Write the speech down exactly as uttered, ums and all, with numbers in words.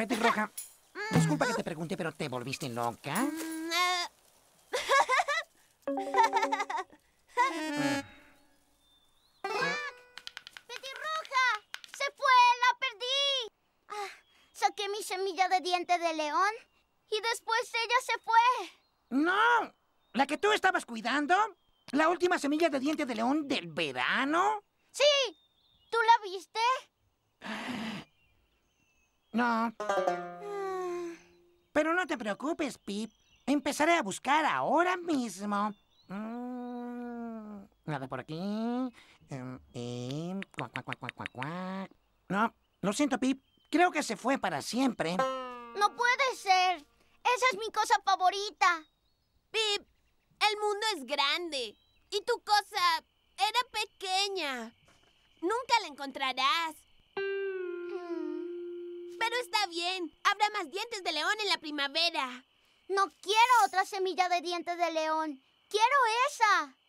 Petirroja, disculpa que te pregunte, pero ¿te volviste loca? Mm, eh. ¡Petirroja! ¡Se fue! ¡La perdí! Ah, saqué mi semilla de diente de león y después ella se fue. ¡No! ¿La que tú estabas cuidando? ¿La última semilla de diente de león del verano? ¡Sí! ¿Tú la viste? No. Ah, Pero no te preocupes, Pip. Empezaré a buscar ahora mismo. Mm, nada por aquí. Em, em, cuac, cuac, cuac, cuac, cuac, cuac. No, lo siento, Pip. Creo que se fue para siempre. no puede ser. Esa es mi cosa favorita. Pip, el mundo es grande y tu cosa era pequeña. Nunca la encontrarás. Mm, Pero está bien. Habrá más dientes de león en la primavera. No quiero otra semilla de diente de león. Quiero esa.